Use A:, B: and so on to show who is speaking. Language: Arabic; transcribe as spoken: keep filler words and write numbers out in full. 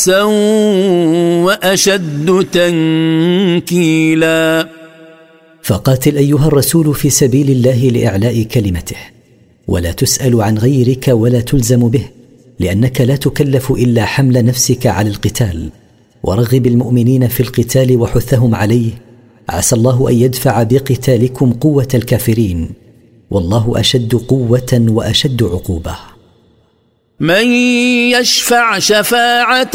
A: وأشد تنكيلا.
B: فقاتل أيها الرسول في سبيل الله لإعلاء كلمته، ولا تسأل عن غيرك ولا تلزم به، لأنك لا تكلف إلا حمل نفسك على القتال. ورغب المؤمنين في القتال وحثهم عليه، عسى الله أن يدفع بقتالكم قوة الكافرين، والله أشد قوة وأشد عقوبة.
A: من يشفع شفاعة